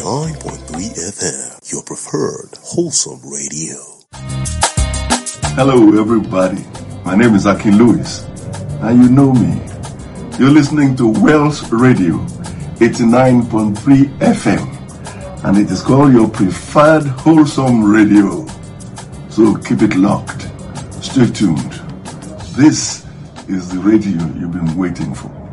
89.3 FM, your preferred wholesome radio. Hello everybody, my name is Akin Lewis, and you know me. You're listening to Wells Radio 89.3 FM, and it is called your preferred wholesome radio. So keep it locked. Stay tuned. This is the radio you've been waiting for.